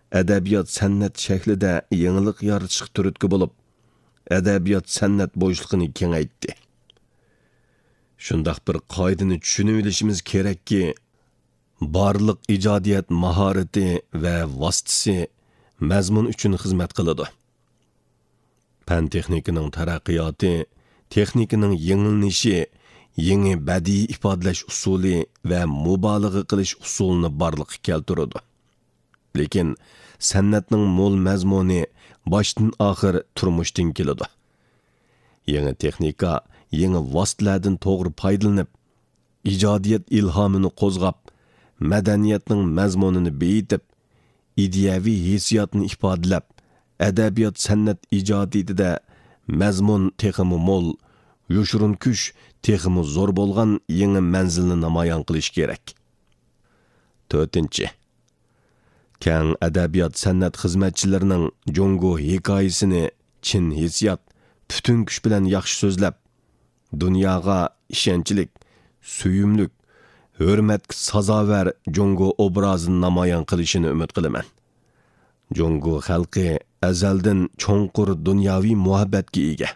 adabiyot san'at shaklida yangilik yaratishga turtki bo'lib, adabiyot san'at bo'shliqini kengaytdi. Shundaq bir qoidani tushunib olishimiz kerakki, barliq ijodiyat mahorati va vositasi mazmun uchun xizmat qiladi. Fan texnikaning taraqqiyoti, texnikaning yengilnishi, yangi badiiy ifodalash usuli va mubolag'a qilish usulini barliqqa keltiradi. Lekin san'atning mo'l mazmuni boshdan oxir turmushdan keladi. Yangi texnika, yangi vositalardan to'g'ri foydalanib, ijodiyat ilhomini qo'zg'ab, madaniyatning mazmunini beyitib, ideyaviy hissiyotni ifodalab, adabiyot san'at ijodiyatida mazmun texmi mo'l, yoshurun kuch texmi zo'r bo'lgan yangi manzilni namoyon qilish kerak. 4. Kang adabiyot san'at xizmatchilarining Jongo hikoyasini chin hissiyot, butun kuch bilan yaxshi so'zlab, dunyoga ishonchlik, suyumlik, hurmatga sazovar Jongo obrazini namoyon qilishini umid qilaman. Jongo xalqi azaldan cho'nqur dunyoviy muhabbatga ega.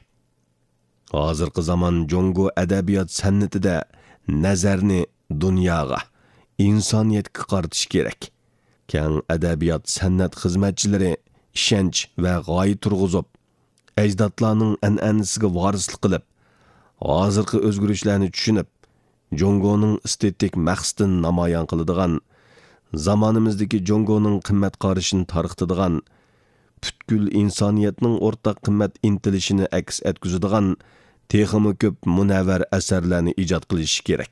Hozirgi zamon Jongo adabiyot san'atida nazarni dunyoga, insoniyatga qaratish kerak. Kang adabiyot san'at xizmatchilari ishonch va g'oya turg'izib, ajdodlarning an'anasiga vorislik qilib, hozirgi o'zgarishlarni tushunib, Jongoning estetik maqsadini namoyon qiladigan, zamonimizdagi Jongoning qimmat qarishini tarqitadigan, butkul insoniyatning o'rtaq qimmat intilishini aks etkazadigan texmi ko'p munavvar asarlarni ijod qilish kerak.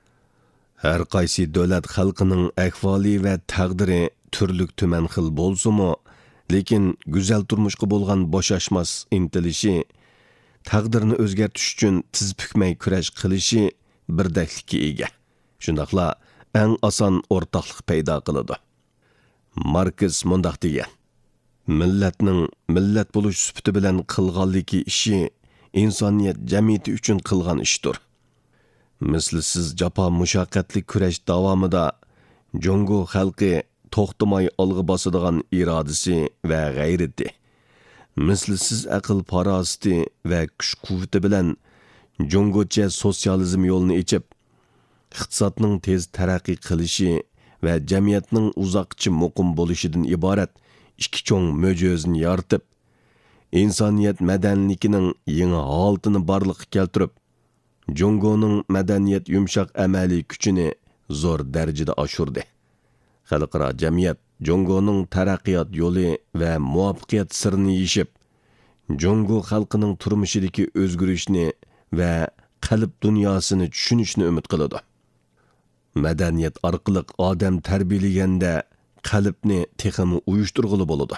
Har qaysi davlat xalqining ahvoli va taqdiri turlik tuman xil bo'lsa-mu, lekin go'zal turmushga bo'lgan bo'shashmas intilishi, taqdirni o'zgartirish uchun tiz bukmay kurash qilishi birdaklikka ega. Shundaqla eng oson o'rtoqlik paydo qiladi. Marks mundaq degan: millatning millat bo'lish sifati bilan qilganligi ishi insoniyat jamiyati uchun qilgan ishdir. Mislsiz jafo mushaqqatli kurash davomida Jongo xalqi to'xtamay olg'a bosadigan irodasi va g'ayrati, mislsiz aql farosati va kuch-quvvati bilan Jongocha sotsializm yo'lini echib, iqtisodning tez taraqqiy qilishi va jamiyatning uzoqcha muqim bo'lishidan iborat ikki cho'ng mo'jizani yaratib, insoniyat madaniyatining yangi holatini barliqqa keltirib, Jongoning madaniyat yumshoq amaliy kuchini zo'r darajada oshirdi. Xalqaro jamiyat Jongoning taraqqiyot yo'li va muvaffaqiyat sirini yeshib, Jongo xalqining turmushidagi o'zgarishni va qalb dunyosini tushunishni umid qiladi. Madaniyat orqali odam tarbiyalaganda qalbni texmi uyushtirg'ili bo'ladi.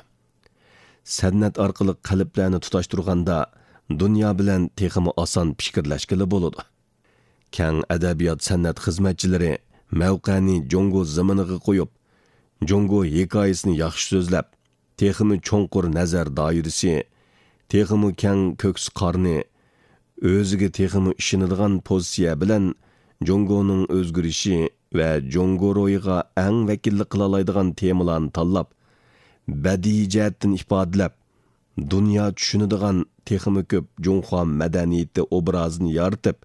San'at orqali qalblarni tutashtirganda dunyo bilan texmi oson fikrlashgili bo'ladi. Kang adabiyot san'at xizmatchilari mavqani Jongo zaminiga qo'yib, Jongo hikoyasini yaxshi so'zlab, texmi cho'nqur nazar doirasi, texmi kang ko'ks qorni, o'ziga texmi ishonadigan pozitsiya bilan Jongoning o'zgarishi va Jongo ro'yiga eng vakillik qila oladigan temalarni tanlab, badiiy jihatdan ifodalab, dunyo tushunadigan texmi ko'p Jongo madaniyati obrazini yaratib,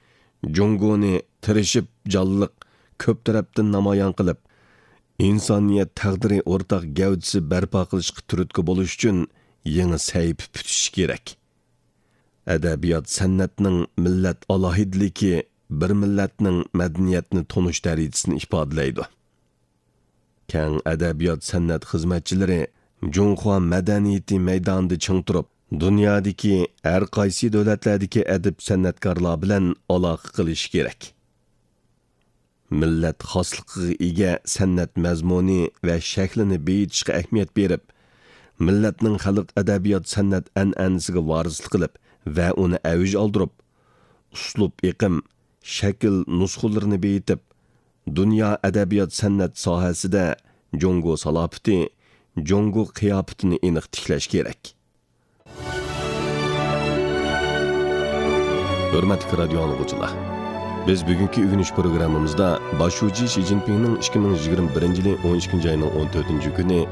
Jongoni tirishib jonliq ko'p tarafdan namoyon qilib, insoniyat taqdiri o'rtaq gavdasi barpo qilishga turtki bo'lish uchun yangi sayfi putish kerak. Adabiyot san'atning millat alohidligi bir millatning madaniyatni tonish darajasini ifodalaydi. Kang adabiyot san'at xizmatchilari Jongo madaniyati maydonida ching turib, dunyodagi har qaysi davlatlardagi adib san'atkorlar bilan aloqa qilish kerak. Millat xosligiga ega san'at mazmuni va shaklini beyitishga ahamiyat berib, millatning xalq adabiyot san'at an'anasiga vorislik qilib va uni avj oldirib, uslub iqim, shakl nusxalarini beyitib, dunyo adabiyot san'at sohasida Jongo salofati, Jongo qiyofatini aniq tiklash kerak. Hurmatli radio anglag'uchilar, biz bugungi o'rganish programmamizda boshlovchi Xi Jinpingning 2021 yili 12 oyning 14 kuni